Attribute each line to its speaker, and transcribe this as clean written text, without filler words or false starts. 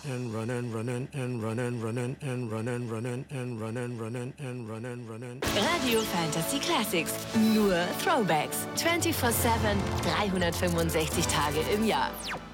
Speaker 1: and run and run and run and run and run and run and run and run and run and run.
Speaker 2: Radio Fantasy Classics. Nur Throwbacks. 24/7, 365 Tage im Jahr.